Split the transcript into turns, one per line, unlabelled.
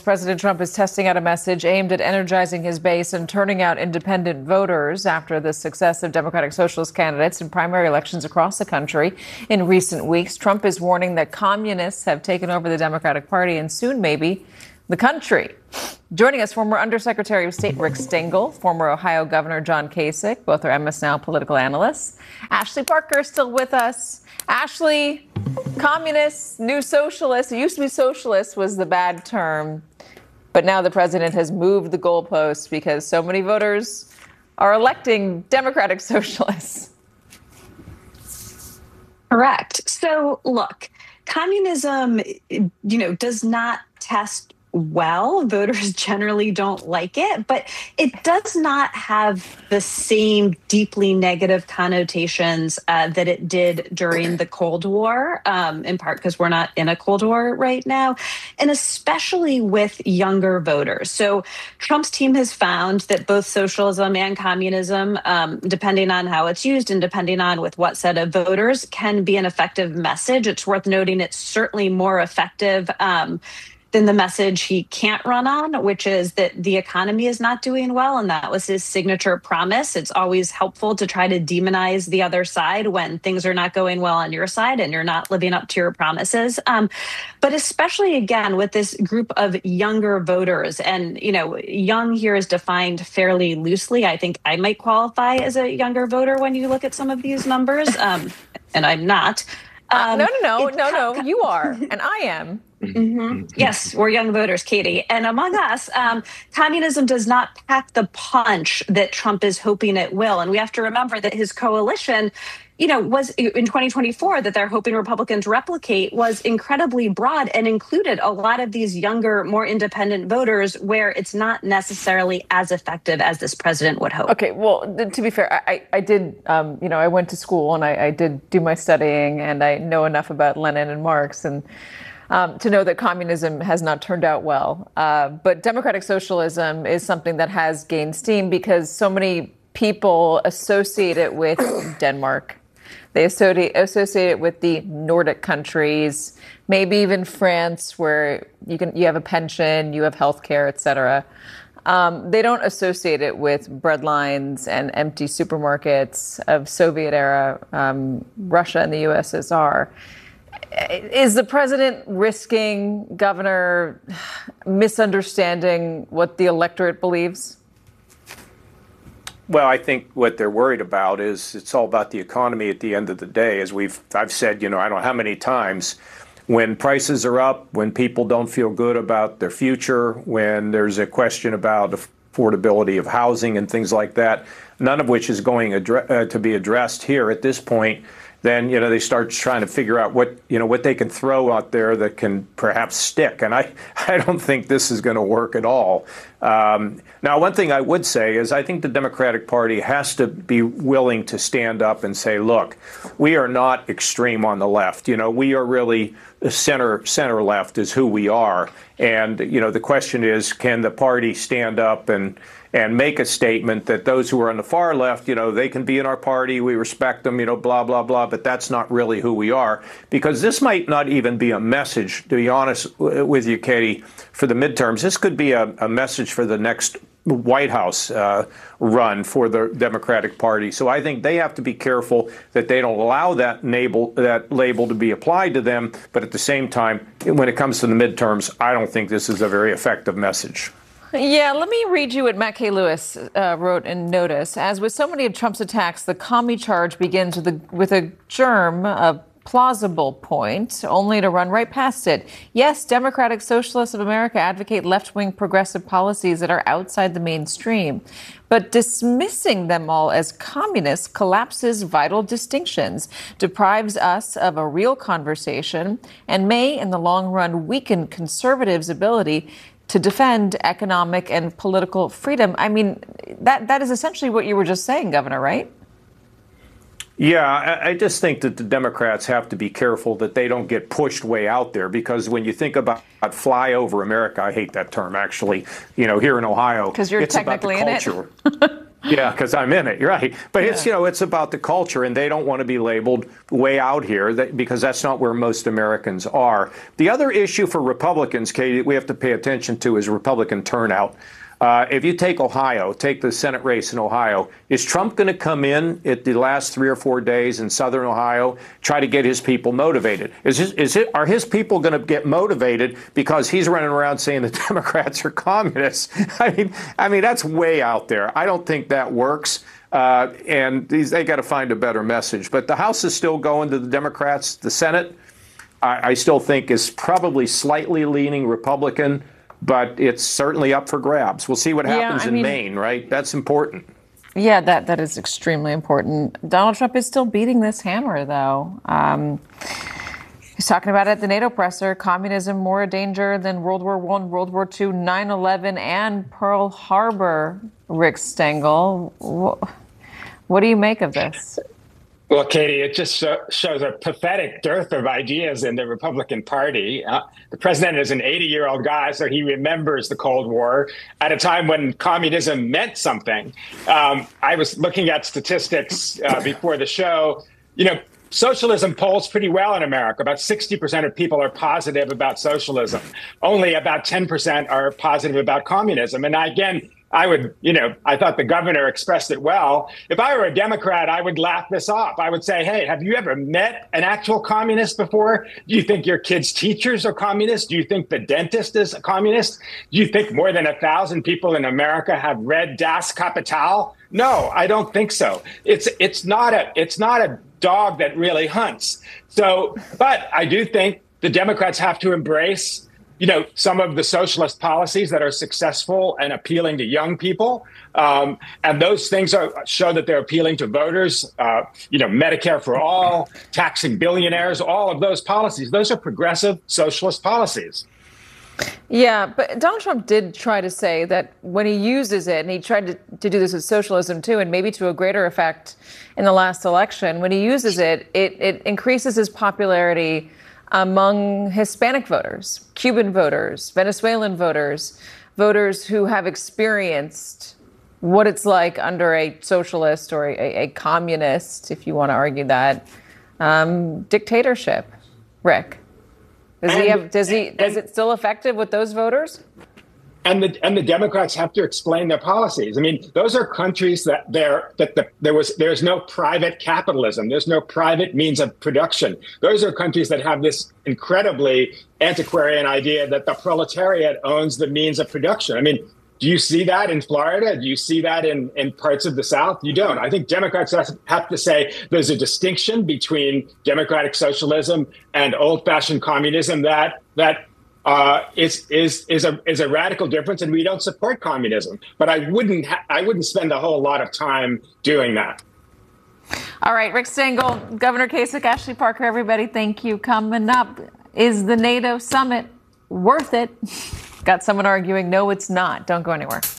President Trump is testing out a message aimed at energizing his base and turning out independent voters after the success of Democratic Socialist candidates in primary elections across the country in recent weeks. Trump is warning that communists have taken over the Democratic Party and soon maybe the country. Joining us, former Undersecretary of State Rick Stengel, former Ohio Governor John Kasich, both are MS Now political analysts. Ashley Parker is still with us. Ashley, communists, new socialists. It used to be socialist was the bad term, but now the president has moved the goalposts because so many voters are electing Democratic socialists.
Correct. So look, communism, does not test well. Voters generally don't like it, but it does not have the same deeply negative connotations that it did during the Cold War, in part because we're not in a Cold War right now, and especially with younger voters. So Trump's team has found that both socialism and communism, depending on how it's used and depending on with what set of voters, can be an effective message. It's worth noting it's certainly more effective than the message he can't run on, which is that the economy is not doing well. And that was his signature promise. It's always helpful to try to demonize the other side when things are not going well on your side and you're not living up to your promises. But especially, again, with this group of younger voters, and, young here is defined fairly loosely. I think I might qualify as a younger voter when you look at some of these numbers, and I'm not.
No, you are, and I am.
Mm-hmm. Yes, we're young voters, Katie. And among us, communism does not pack the punch that Trump is hoping it will. And we have to remember that his coalition, was in 2024 that they're hoping Republicans replicate was incredibly broad and included a lot of these younger, more independent voters where it's not necessarily as effective as this president would hope.
Okay, well, to be fair, I did, I went to school and I did do my studying and I know enough about Lenin and Marx and to know that communism has not turned out well. But democratic socialism is something that has gained steam because so many people associate it with Denmark. They associate it with the Nordic countries, maybe even France, where you have a pension, you have health care, et cetera. They don't associate it with breadlines and empty supermarkets of Soviet era Russia and the USSR. Is the president risking, Governor, misunderstanding what the electorate believes?
Well, I think what they're worried about is it's all about the economy at the end of the day. As I've said, I don't know how many times, when prices are up, when people don't feel good about their future, when there's a question about affordability of housing and things like that, none of which is going to be addressed here at this point, then, they start trying to figure out what they can throw out there that can perhaps stick. And I don't think this is going to work at all. Now, one thing I would say is I think the Democratic Party has to be willing to stand up and say, look, we are not extreme on the left. We are really center left is who we are. And, the question is, can the party stand up and make a statement that those who are on the far left, they can be in our party, we respect them, blah, blah, blah, but that's not really who we are. Because this might not even be a message, to be honest with you, Katie, for the midterms. This could be a message for the next White House run for the Democratic Party. So I think they have to be careful that they don't allow that label to be applied to them. But at the same time, when it comes to the midterms, I don't think this is a very effective message.
Yeah, let me read you what Matt K. Lewis wrote in Notice. As with so many of Trump's attacks, the commie charge begins with a germ of plausible point, only to run right past it. Yes, Democratic Socialists of America advocate left-wing progressive policies that are outside the mainstream. But dismissing them all as communists collapses vital distinctions, deprives us of a real conversation, and may, in the long run, weaken conservatives' ability to defend economic and political freedom. I mean, that is essentially what you were just saying, Governor, right?
Yeah, I just think that the Democrats have to be careful that they don't get pushed way out there, because when you think about flyover America, I hate that term, actually, here in Ohio,
because you're technically
about the culture.
in it.
Yeah, because I'm in it, right? But it's it's about the culture, and they don't want to be labeled way out here because that's not where most Americans are. The other issue for Republicans, Katie, we have to pay attention to is Republican turnout. If you take Ohio, take the Senate race in Ohio, is Trump going to come in at the last 3 or 4 days in Southern Ohio, try to get his people motivated? Are his people going to get motivated because he's running around saying the Democrats are communists? I mean, that's way out there. I don't think that works. And they got to find a better message. But the House is still going to the Democrats. The Senate, I still think, is probably slightly leaning Republican. But it's certainly up for grabs. We'll see what happens in Maine, right? That's important.
Yeah, that is extremely important. Donald Trump is still beating this hammer, though. He's talking about it at the NATO presser, communism more a danger than World War I, World War II, 9/11, and Pearl Harbor, Rick Stengel. What do you make of this?
Well, Katie, it just shows a pathetic dearth of ideas in the Republican Party. The president is an 80-year-old guy, so he remembers the Cold War at a time when communism meant something. I was looking at statistics before the show. Socialism polls pretty well in America. About 60% of people are positive about socialism. Only about 10% are positive about communism. And again, I thought the governor expressed it well. If I were a Democrat, I would laugh this off. I would say, hey, have you ever met an actual communist before? Do you think your kids' teachers are communists? Do you think the dentist is a communist? Do you think more than 1,000 people in America have read Das Kapital? No, I don't think so. It's not a dog that really hunts. But I do think the Democrats have to embrace some of the socialist policies that are successful and appealing to young people. And those things show that they're appealing to voters, Medicare for all, taxing billionaires, all of those policies. Those are progressive socialist policies.
Yeah, but Donald Trump did try to say that when he uses it, and he tried to do this with socialism too, and maybe to a greater effect in the last election, when he uses it, it increases his popularity among Hispanic voters, Cuban voters, Venezuelan voters, voters who have experienced what it's like under a socialist or a communist, if you want to argue that, dictatorship. Rick, is it still effective with those voters?
And the Democrats have to explain their policies. I mean, those are countries that there's no private capitalism. There's no private means of production. Those are countries that have this incredibly antiquarian idea that the proletariat owns the means of production. I mean, do you see that in Florida? Do you see that in parts of the South? You don't. I think Democrats have to say there's a distinction between democratic socialism and old-fashioned communism that is a radical difference, and we don't support communism. But I wouldn't spend a whole lot of time doing that.
All right, Rick Stengel, Governor Kasich, Ashley Parker, everybody, thank you. Coming up, is the NATO summit worth it? Got someone arguing, no, it's not. Don't go anywhere.